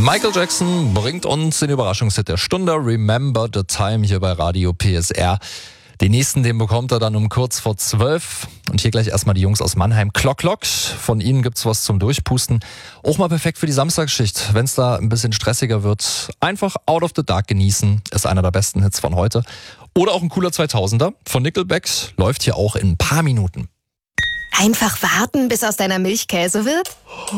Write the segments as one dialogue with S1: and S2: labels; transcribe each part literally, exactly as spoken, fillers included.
S1: Michael Jackson bringt uns den Überraschungshit der Stunde, Remember the Time, hier bei Radio P S R. Den nächsten, den bekommt er dann um kurz vor zwölf. Und hier gleich erstmal die Jungs aus Mannheim. Klock, Klock. Von ihnen gibt's was zum Durchpusten. Auch mal perfekt für die Samstagsschicht. Wenn es da ein bisschen stressiger wird, einfach Out of the Dark genießen. Ist einer der besten Hits von heute. Oder auch ein cooler zweitausender von Nickelback. Läuft hier auch in ein paar Minuten.
S2: Einfach warten, bis aus deiner Milch Käse wird?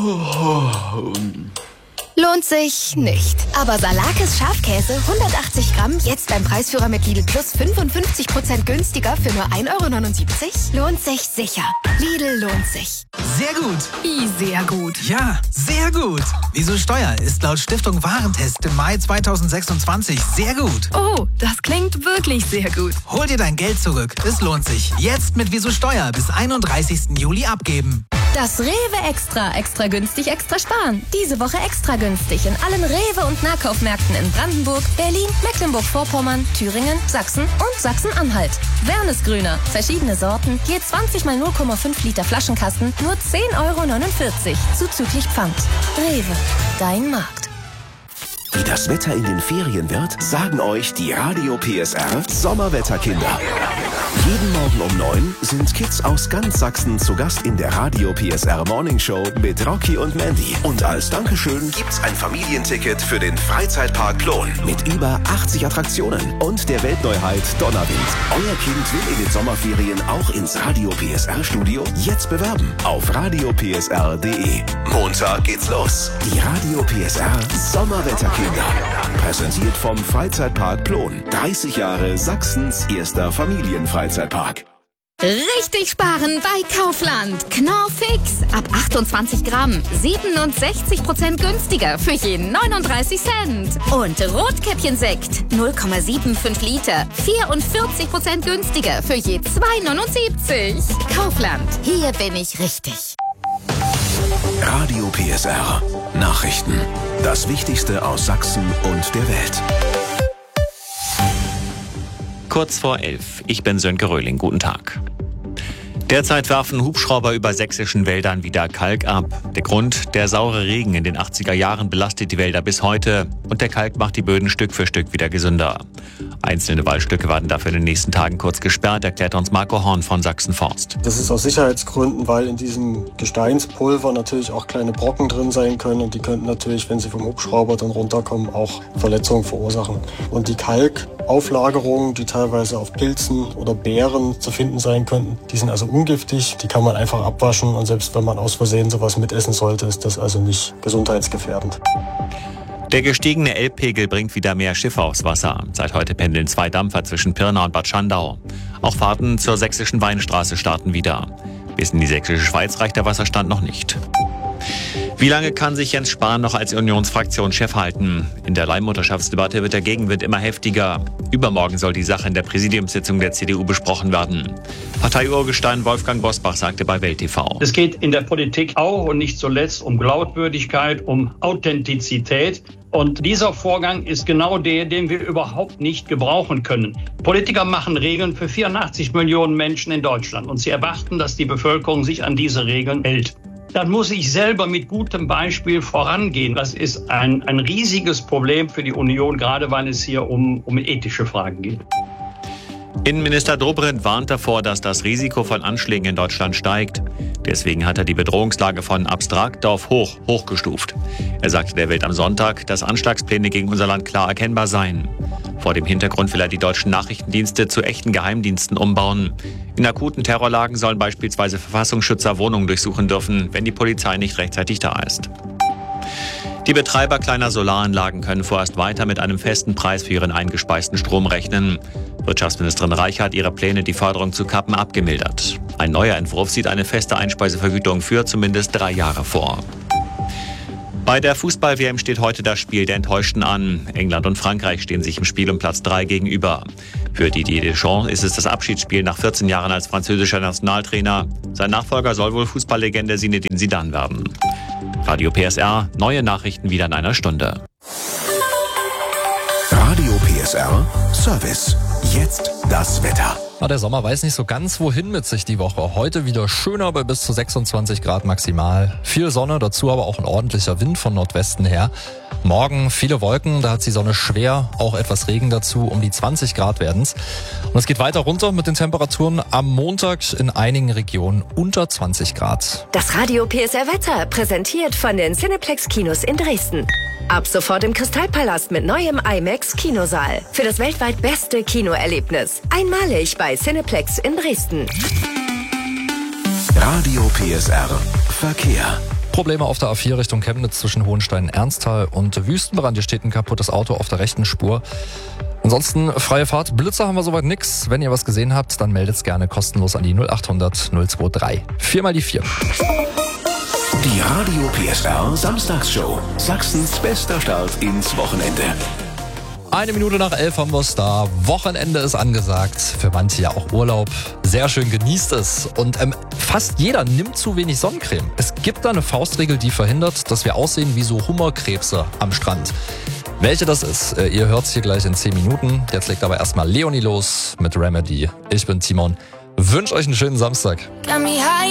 S2: Lohnt sich nicht. Aber Salakis Schafkäse hundertachtzig Gramm jetzt beim Preisführer mit Lidl Plus fünfundfünfzig Prozent günstiger für nur ein Euro neunundsiebzig? Lohnt sich sicher. Lidl lohnt sich.
S3: Sehr gut.
S2: Wie sehr gut?
S3: Ja, sehr gut. Wieso Steuer ist laut Stiftung Warentest im Mai zweitausendsechsundzwanzig sehr gut.
S2: Oh, das klingt wirklich sehr gut.
S3: Hol dir dein Geld zurück. Es lohnt sich. Jetzt mit Wieso Steuer bis einunddreißigsten Juli abgeben.
S4: Das Rewe Extra. Extra günstig, extra sparen. Diese Woche extra günstig in allen Rewe- und Nahkaufmärkten in Brandenburg, Berlin, Mecklenburg-Vorpommern, Thüringen, Sachsen und Sachsen-Anhalt. Wernesgrüner. Verschiedene Sorten. Je zwanzig mal null Komma fünf Liter Flaschenkasten. Nur zehn Euro neunundvierzig. Zuzüglich Pfand. Rewe. Dein Markt.
S5: Wie das Wetter in den Ferien wird, sagen euch die Radio P S R Sommerwetterkinder. Jeden Morgen um neun sind Kids aus ganz Sachsen zu Gast in der Radio P S R Morning Show mit Rocky und Mandy. Und als Dankeschön gibt's ein Familienticket für den Freizeitpark Plon mit über achtzig Attraktionen und der Weltneuheit Donnerwind. Euer Kind will in den Sommerferien auch ins Radio P S R Studio? Jetzt bewerben auf radio p s r punkt d e. Montag geht's los. Die Radio P S R Sommerwetterkinder. Präsentiert vom Freizeitpark Plon. dreißig Jahre Sachsens erster Familienfreizeitpark.
S2: Richtig sparen bei Kaufland. Knorrfix. Ab achtundzwanzig Gramm. siebenundsechzig Prozent günstiger für je neununddreißig Cent. Und Rotkäppchensekt. null Komma fünfundsiebzig Liter. vierundvierzig Prozent günstiger für je zwei neunundsiebzig. Kaufland. Hier bin ich richtig.
S5: Radio P S R. Nachrichten. Das Wichtigste aus Sachsen und der Welt.
S6: Kurz vor elf. Ich bin Sönke Röhling. Guten Tag. Derzeit werfen Hubschrauber über sächsischen Wäldern wieder Kalk ab. Der Grund, der saure Regen in den achtziger Jahren belastet die Wälder bis heute. Und der Kalk macht die Böden Stück für Stück wieder gesünder. Einzelne Waldstücke werden dafür in den nächsten Tagen kurz gesperrt, erklärt uns Marco Horn von Sachsen Forst.
S7: Das ist aus Sicherheitsgründen, weil in diesem Gesteinspulver natürlich auch kleine Brocken drin sein können. Und die könnten natürlich, wenn sie vom Hubschrauber dann runterkommen, auch Verletzungen verursachen. Und die Kalkauflagerungen, die teilweise auf Pilzen oder Beeren zu finden sein könnten, die sind also ungiftig. Die kann man einfach abwaschen. Und selbst wenn man aus Versehen sowas mitessen sollte, ist das also nicht gesundheitsgefährdend.
S6: Der gestiegene Elbpegel bringt wieder mehr Schiffe aufs Wasser. Seit heute pendeln zwei Dampfer zwischen Pirna und Bad Schandau. Auch Fahrten zur sächsischen Weinstraße starten wieder. Bis in die sächsische Schweiz reicht der Wasserstand noch nicht. Wie lange kann sich Jens Spahn noch als Unionsfraktionschef halten? In der Leihmutterschaftsdebatte wird der Gegenwind immer heftiger. Übermorgen soll die Sache in der Präsidiumssitzung der C D U besprochen werden. Parteiurgestein Wolfgang Bosbach sagte bei Welt T V.
S8: Es geht in der Politik auch und nicht zuletzt um Glaubwürdigkeit, um Authentizität. Und dieser Vorgang ist genau der, den wir überhaupt nicht gebrauchen können. Politiker machen Regeln für vierundachtzig Millionen Menschen in Deutschland und sie erwarten, dass die Bevölkerung sich an diese Regeln hält. Dann muss ich selber mit gutem Beispiel vorangehen. Das ist ein, ein riesiges Problem für die Union, gerade weil es hier um, um ethische Fragen geht.
S6: Innenminister Dobrindt warnt davor, dass das Risiko von Anschlägen in Deutschland steigt. Deswegen hat er die Bedrohungslage von abstrakt auf hoch hochgestuft. Er sagte der Welt am Sonntag, dass Anschlagspläne gegen unser Land klar erkennbar seien. Vor dem Hintergrund will er die deutschen Nachrichtendienste zu echten Geheimdiensten umbauen. In akuten Terrorlagen sollen beispielsweise Verfassungsschützer Wohnungen durchsuchen dürfen, wenn die Polizei nicht rechtzeitig da ist. Die Betreiber kleiner Solaranlagen können vorerst weiter mit einem festen Preis für ihren eingespeisten Strom rechnen. Wirtschaftsministerin Reich hat ihre Pläne, die Förderung zu kappen, abgemildert. Ein neuer Entwurf sieht eine feste Einspeisevergütung für zumindest drei Jahre vor. Bei der Fußball-W M steht heute das Spiel der Enttäuschten an. England und Frankreich stehen sich im Spiel um Platz drei gegenüber. Für Didier Deschamps ist es das Abschiedsspiel nach vierzehn Jahren als französischer Nationaltrainer. Sein Nachfolger soll wohl Fußballlegende Zinedine Zidane werden. Radio P S R, neue Nachrichten wieder in einer Stunde.
S5: Radio P S R Service. Jetzt das Wetter.
S1: Na, der Sommer weiß nicht so ganz, wohin mit sich die Woche. Heute wieder schöner bei bis zu sechsundzwanzig Grad maximal. Viel Sonne, dazu aber auch ein ordentlicher Wind von Nordwesten her. Morgen viele Wolken, da hat die Sonne schwer, auch etwas Regen dazu, um die zwanzig Grad werden's. Und es geht weiter runter mit den Temperaturen am Montag in einigen Regionen unter zwanzig Grad.
S9: Das Radio P S R Wetter präsentiert von den Cineplex Kinos in Dresden. Ab sofort im Kristallpalast mit neuem IMAX Kinosaal. Für das weltweit beste Kinoerlebnis. Einmalig bei Cineplex in Dresden.
S5: Radio P S R Verkehr.
S1: Probleme auf der A vier Richtung Chemnitz zwischen Hohenstein-Ernsthal und Wüstenbrand. Hier steht ein kaputtes Auto auf der rechten Spur. Ansonsten freie Fahrt. Blitzer haben wir soweit nix. Wenn ihr was gesehen habt, dann meldet's gerne kostenlos an die null acht hundert null zwei drei. Viermal die vier.
S5: Die Radio P S R Samstagsshow. Sachsens bester Start ins Wochenende.
S1: Eine Minute nach elf haben wir es da. Wochenende ist angesagt. Für manche ja auch Urlaub. Sehr schön, genießt es. Und ähm, fast jeder nimmt zu wenig Sonnencreme. Es gibt da eine Faustregel, die verhindert, dass wir aussehen wie so Hummerkrebse am Strand. Welche das ist, äh, ihr hört es hier gleich in zehn Minuten. Jetzt legt aber erstmal Leonie los mit Remedy. Ich bin Timon. Wünsche euch einen schönen Samstag.